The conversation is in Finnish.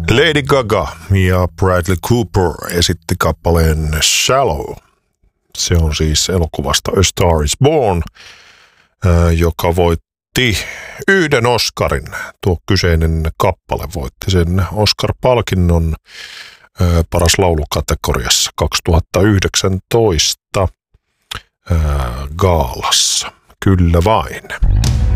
Lady Gaga ja Bradley Cooper esitti kappaleen Shallow. Se on siis elokuvasta A Star is Born, joka voitti 1 Oscarin. Tuo kyseinen kappale voitti sen Oscar-palkinnon paras laulukategoriassa 2019 gaalassa. Kyllä vain.